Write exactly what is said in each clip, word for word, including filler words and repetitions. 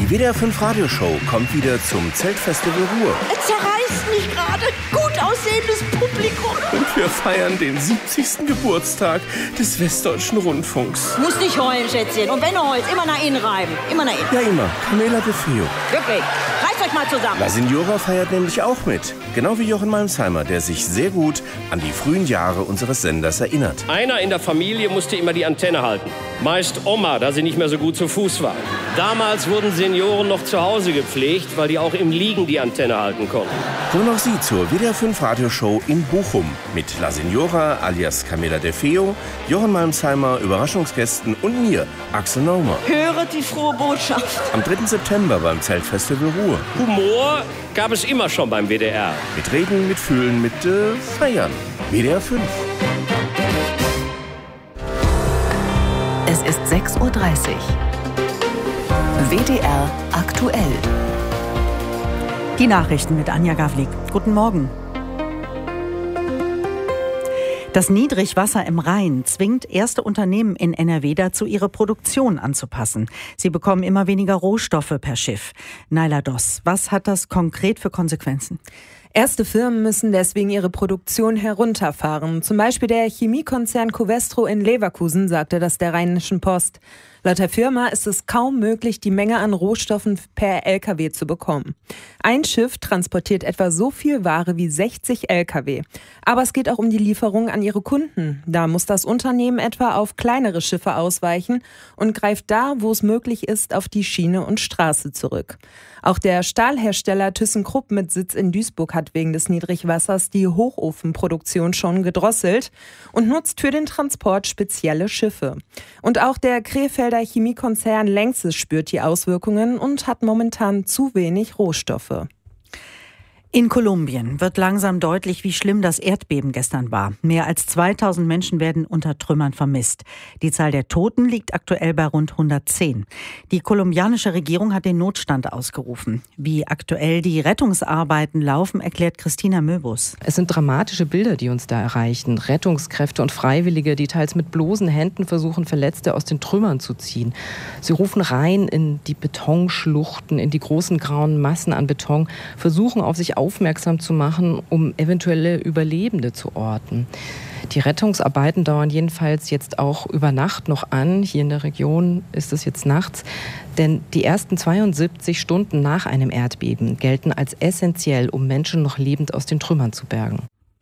Die W D R fünf Radioshow kommt wieder zum Zeltfestival Ruhr. Es zerreißt mich gerade. Gut aussehendes Publikum. Und wir feiern den siebzigsten Geburtstag des Westdeutschen Rundfunks. Muss nicht heulen, Schätzchen. Und wenn du heulst, immer nach innen reiben. Immer nach innen. Ja, immer. Camela de Feo. Wirklich. Reißt euch mal zusammen. La Signora feiert nämlich auch mit. Genau wie Jochen Malmsheimer, der sich sehr gut an die frühen Jahre unseres Senders erinnert. Einer in der Familie musste immer die Antenne halten. Meist Oma, da sie nicht mehr so gut zu Fuß war. Damals wurden Senioren noch zu Hause gepflegt, weil die auch im Liegen die Antenne halten konnten. Kommen auch Sie zur W D R fünf Radioshow in Bochum mit La Signora alias Camela de Feo, Jochen Malmsheimer, Überraschungsgästen und mir, Axel Naumer. Höret die frohe Botschaft. Am dritten September beim Zeltfestival Ruhr. Humor gab es immer schon beim W D R. Mit Reden, mit Fühlen, mit äh, Feiern. W D R fünf. Es ist sechs Uhr dreißig. W D R aktuell. Die Nachrichten mit Anja Gavlik. Guten Morgen. Das Niedrigwasser im Rhein zwingt erste Unternehmen in N R W dazu, ihre Produktion anzupassen. Sie bekommen immer weniger Rohstoffe per Schiff. Naila Doss, was hat das konkret für Konsequenzen? Erste Firmen müssen deswegen ihre Produktion herunterfahren. Zum Beispiel der Chemiekonzern Covestro in Leverkusen, sagte das der Rheinischen Post. Laut der Firma ist es kaum möglich, die Menge an Rohstoffen per L K W zu bekommen. Ein Schiff transportiert etwa so viel Ware wie sechzig L K W. Aber es geht auch um die Lieferung an ihre Kunden. Da muss das Unternehmen etwa auf kleinere Schiffe ausweichen und greift da, wo es möglich ist, auf die Schiene und Straße zurück. Auch der Stahlhersteller ThyssenKrupp mit Sitz in Duisburg hat wegen des Niedrigwassers die Hochofenproduktion schon gedrosselt und nutzt für den Transport spezielle Schiffe. Und auch der Krefelder Chemiekonzern Lanxess spürt die Auswirkungen und hat momentan zu wenig Rohstoffe. In Kolumbien wird langsam deutlich, wie schlimm das Erdbeben gestern war. Mehr als zweitausend Menschen werden unter Trümmern vermisst. Die Zahl der Toten liegt aktuell bei rund hundertzehn. Die kolumbianische Regierung hat den Notstand ausgerufen. Wie aktuell die Rettungsarbeiten laufen, erklärt Christina Möbus. Es sind dramatische Bilder, die uns da erreichen. Rettungskräfte und Freiwillige, die teils mit bloßen Händen versuchen, Verletzte aus den Trümmern zu ziehen. Sie rufen rein in die Betonschluchten, in die großen grauen Massen an Beton, versuchen auf sich aufmerksam zu machen, um eventuelle Überlebende zu orten. Die Rettungsarbeiten dauern jedenfalls jetzt auch über Nacht noch an. Hier in der Region ist es jetzt nachts. Denn die ersten zweiundsiebzig Stunden nach einem Erdbeben gelten als essentiell, um Menschen noch lebend aus den Trümmern zu bergen.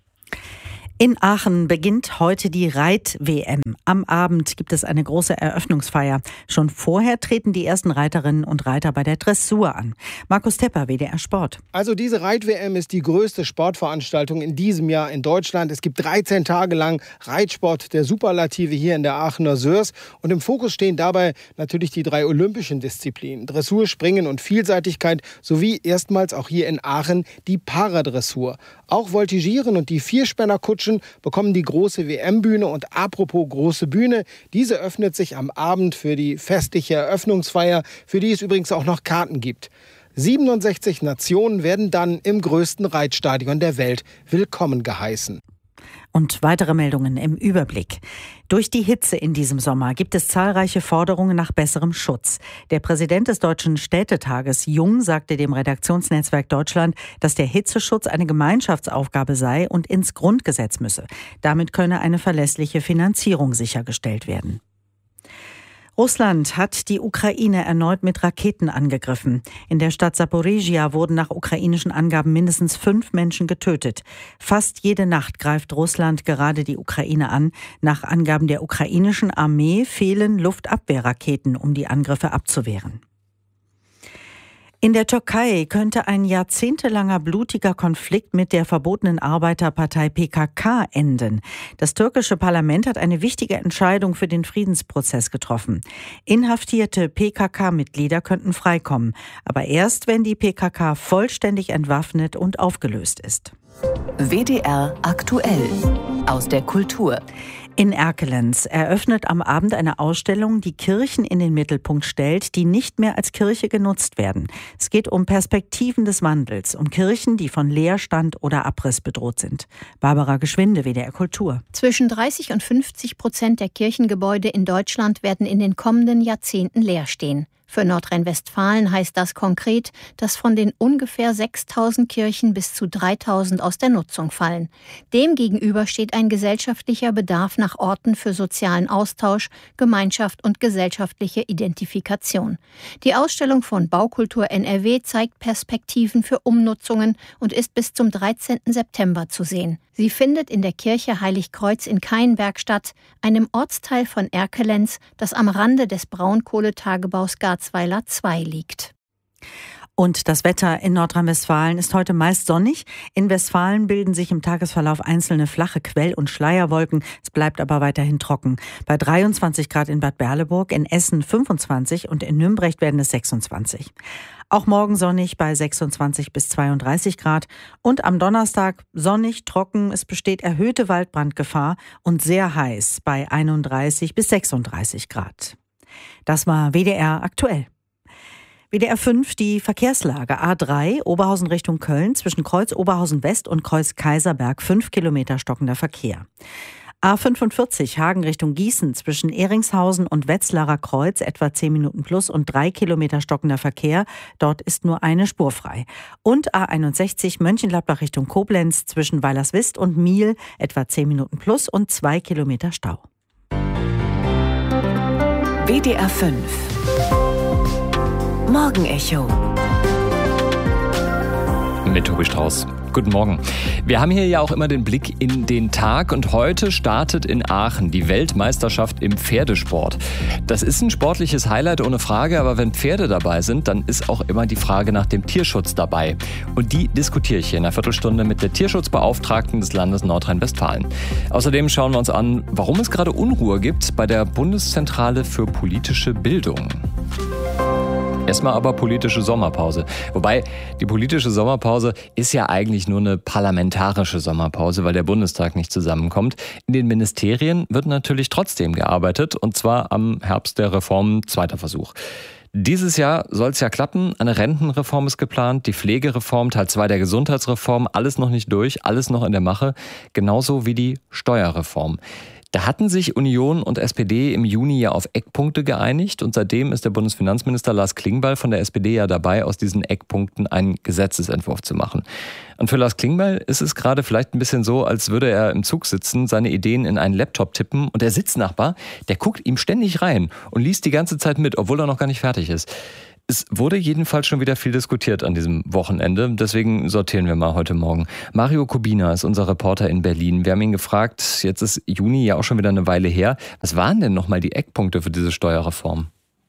In Aachen beginnt heute die Reit-W M. Am Abend gibt es eine große Eröffnungsfeier. Schon vorher treten die ersten Reiterinnen und Reiter bei der Dressur an. Markus Tepper, W D R Sport. Also diese Reit-W M ist die größte Sportveranstaltung in diesem Jahr in Deutschland. Es gibt dreizehn Tage lang Reitsport der Superlative hier in der Aachener Sörs. Und im Fokus stehen dabei natürlich die drei olympischen Disziplinen. Dressur, Springen und Vielseitigkeit sowie erstmals auch hier in Aachen die Paradressur. Auch Voltigieren und die Vierspännerkutschen bekommen die große W M-Bühne. Und apropos große Bühne, diese öffnet sich am Abend für die festliche Eröffnungsfeier, für die es übrigens auch noch Karten gibt. siebenundsechzig Nationen werden dann im größten Reitstadion der Welt willkommen geheißen. Und weitere Meldungen im Überblick. Durch die Hitze in diesem Sommer gibt es zahlreiche Forderungen nach besserem Schutz. Der Präsident des Deutschen Städtetages, Jung, sagte dem Redaktionsnetzwerk Deutschland, dass der Hitzeschutz eine Gemeinschaftsaufgabe sei und ins Grundgesetz müsse. Damit könne eine verlässliche Finanzierung sichergestellt werden. Russland hat die Ukraine erneut mit Raketen angegriffen. In der Stadt Saporizhia wurden nach ukrainischen Angaben mindestens fünf Menschen getötet. Fast jede Nacht greift Russland gerade die Ukraine an. Nach Angaben der ukrainischen Armee fehlen Luftabwehrraketen, um die Angriffe abzuwehren. In der Türkei könnte ein jahrzehntelanger blutiger Konflikt mit der verbotenen Arbeiterpartei P K K enden. Das türkische Parlament hat eine wichtige Entscheidung für den Friedensprozess getroffen. Inhaftierte P K K-Mitglieder könnten freikommen, aber erst, wenn die P K K vollständig entwaffnet und aufgelöst ist. W D R aktuell aus der Kultur. In Erkelenz eröffnet am Abend eine Ausstellung, die Kirchen in den Mittelpunkt stellt, die nicht mehr als Kirche genutzt werden. Es geht um Perspektiven des Wandels, um Kirchen, die von Leerstand oder Abriss bedroht sind. Barbara Geschwinde, W D R Kultur. Zwischen dreißig und fünfzig Prozent der Kirchengebäude in Deutschland werden in den kommenden Jahrzehnten leer stehen. Für Nordrhein-Westfalen heißt das konkret, dass von den ungefähr sechstausend Kirchen bis zu dreitausend aus der Nutzung fallen. Demgegenüber steht ein gesellschaftlicher Bedarf nach Orten für sozialen Austausch, Gemeinschaft und gesellschaftliche Identifikation. Die Ausstellung von Baukultur N R W zeigt Perspektiven für Umnutzungen und ist bis zum dreizehnten September zu sehen. Sie findet in der Kirche Heiligkreuz in Kainberg statt, einem Ortsteil von Erkelenz, das am Rande des Braunkohletagebaus Garzweiler zwei liegt. Und das Wetter in Nordrhein-Westfalen ist heute meist sonnig. In Westfalen bilden sich im Tagesverlauf einzelne flache Quell- und Schleierwolken. Es bleibt aber weiterhin trocken. Bei dreiundzwanzig Grad in Bad Berleburg, in Essen fünfundzwanzig und in Nümbrecht werden es sechsundzwanzig. Auch morgen sonnig bei sechsundzwanzig bis zweiunddreißig Grad. Und am Donnerstag sonnig, trocken. Es besteht erhöhte Waldbrandgefahr und sehr heiß bei einunddreißig bis sechsunddreißig Grad. Das war W D R aktuell. W D R fünf, die Verkehrslage. A drei, Oberhausen Richtung Köln, zwischen Kreuz Oberhausen West und Kreuz Kaiserberg, fünf Kilometer stockender Verkehr. A fünfundvierzig, Hagen Richtung Gießen, zwischen Ehringshausen und Wetzlarer Kreuz, etwa zehn Minuten plus und drei Kilometer stockender Verkehr. Dort ist nur eine Spur frei. Und A einundsechzig, Mönchengladbach Richtung Koblenz, zwischen Weilerswist und Miel, etwa zehn Minuten plus und zwei Kilometer Stau. W D R fünf Morgenecho mit Tobi Strauß. Guten Morgen. Wir haben hier ja auch immer den Blick in den Tag und heute startet in Aachen die Weltmeisterschaft im Pferdesport. Das ist ein sportliches Highlight ohne Frage, aber wenn Pferde dabei sind, dann ist auch immer die Frage nach dem Tierschutz dabei. Und die diskutiere ich hier in einer Viertelstunde mit der Tierschutzbeauftragten des Landes Nordrhein-Westfalen. Außerdem schauen wir uns an, warum es gerade Unruhe gibt bei der Bundeszentrale für politische Bildung. Erstmal aber politische Sommerpause. Wobei, die politische Sommerpause ist ja eigentlich nur eine parlamentarische Sommerpause, weil der Bundestag nicht zusammenkommt. In den Ministerien wird natürlich trotzdem gearbeitet, und zwar am Herbst der Reform, zweiter Versuch. Dieses Jahr soll es ja klappen. Eine Rentenreform ist geplant, die Pflegereform, Teil zwei der Gesundheitsreform, alles noch nicht durch, alles noch in der Mache. Genauso wie die Steuerreform. Da hatten sich Union und S P D im Juni ja auf Eckpunkte geeinigt und seitdem ist der Bundesfinanzminister Lars Klingbeil von der S P D ja dabei, aus diesen Eckpunkten einen Gesetzesentwurf zu machen. Und für Lars Klingbeil ist es gerade vielleicht ein bisschen so, als würde er im Zug sitzen, seine Ideen in einen Laptop tippen und der Sitznachbar, der guckt ihm ständig rein und liest die ganze Zeit mit, obwohl er noch gar nicht fertig ist. Es wurde jedenfalls schon wieder viel diskutiert an diesem Wochenende, deswegen sortieren wir mal heute Morgen. Mario Kubina ist unser Reporter in Berlin. Wir haben ihn gefragt, jetzt ist Juni ja auch schon wieder eine Weile her. Was waren denn nochmal die Eckpunkte für diese Steuerreform?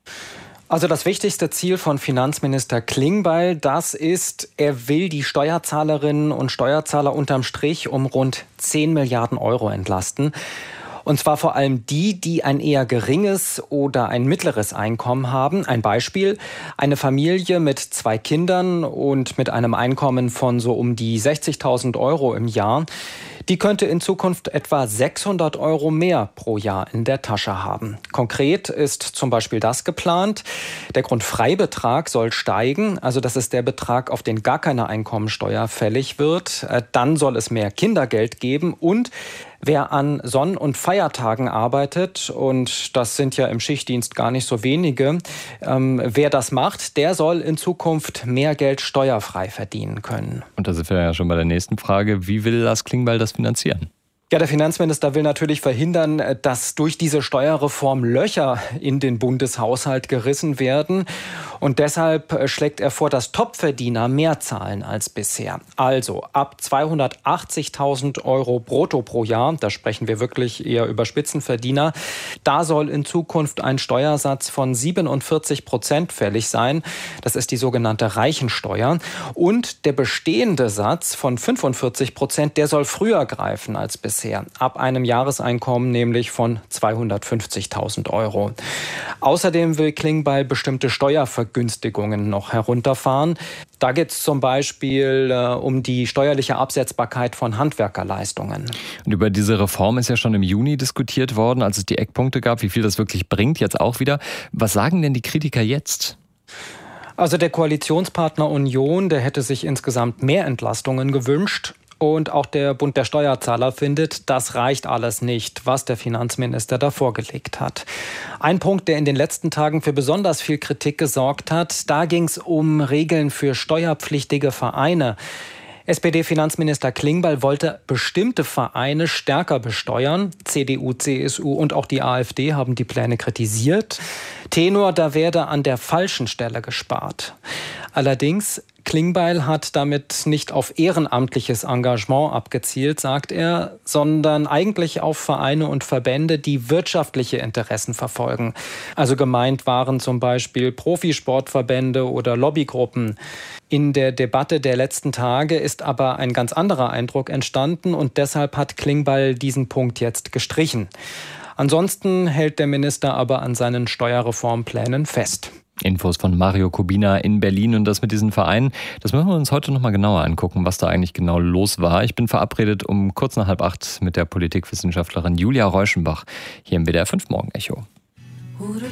Also das wichtigste Ziel von Finanzminister Klingbeil, das ist, er will die Steuerzahlerinnen und Steuerzahler unterm Strich um rund zehn Milliarden Euro entlasten. Und zwar vor allem die, die ein eher geringes oder ein mittleres Einkommen haben. Ein Beispiel, eine Familie mit zwei Kindern und mit einem Einkommen von so um die sechzigtausend Euro im Jahr, die könnte in Zukunft etwa sechshundert Euro mehr pro Jahr in der Tasche haben. Konkret ist zum Beispiel das geplant. Der Grundfreibetrag soll steigen, also das ist der Betrag, auf den gar keine Einkommensteuer fällig wird. Dann soll es mehr Kindergeld geben und wer an Sonn- und Feiertagen arbeitet, und das sind ja im Schichtdienst gar nicht so wenige, ähm, wer das macht, der soll in Zukunft mehr Geld steuerfrei verdienen können. Und da sind wir ja schon bei der nächsten Frage. Wie will Lars Klingbeil das finanzieren? Ja, der Finanzminister will natürlich verhindern, dass durch diese Steuerreform Löcher in den Bundeshaushalt gerissen werden. Und deshalb schlägt er vor, dass Topverdiener mehr zahlen als bisher. Also ab zweihundertachtzigtausend Euro brutto pro Jahr, da sprechen wir wirklich eher über Spitzenverdiener, da soll in Zukunft ein Steuersatz von siebenundvierzig Prozent fällig sein. Das ist die sogenannte Reichensteuer. Und der bestehende Satz von fünfundvierzig Prozent, der soll früher greifen als bisher. Ab einem Jahreseinkommen nämlich von zweihundertfünfzigtausend Euro. Außerdem will Klingbeil bestimmte Steuervergünstigungen noch herunterfahren. Da geht es zum Beispiel äh, um die steuerliche Absetzbarkeit von Handwerkerleistungen. Und über diese Reform ist ja schon im Juni diskutiert worden, als es die Eckpunkte gab, wie viel das wirklich bringt, jetzt auch wieder. Was sagen denn die Kritiker jetzt? Also der Koalitionspartner Union, der hätte sich insgesamt mehr Entlastungen gewünscht. Und auch der Bund der Steuerzahler findet, das reicht alles nicht, was der Finanzminister da vorgelegt hat. Ein Punkt, der in den letzten Tagen für besonders viel Kritik gesorgt hat, da ging es um Regeln für steuerpflichtige Vereine. S P D-Finanzminister Klingbeil wollte bestimmte Vereine stärker besteuern. C D U, C S U und auch die AfD haben die Pläne kritisiert. Tenor, da werde an der falschen Stelle gespart. Allerdings, Klingbeil hat damit nicht auf ehrenamtliches Engagement abgezielt, sagt er, sondern eigentlich auf Vereine und Verbände, die wirtschaftliche Interessen verfolgen. Also gemeint waren zum Beispiel Profisportverbände oder Lobbygruppen. In der Debatte der letzten Tage ist aber ein ganz anderer Eindruck entstanden und deshalb hat Klingbeil diesen Punkt jetzt gestrichen. Ansonsten hält der Minister aber an seinen Steuerreformplänen fest. Infos von Mario Kubina in Berlin und das mit diesen Vereinen, das müssen wir uns heute noch mal genauer angucken, was da eigentlich genau los war. Ich bin verabredet um kurz nach halb acht mit der Politikwissenschaftlerin Julia Reuschenbach hier im W D R fünf Morgen Echo.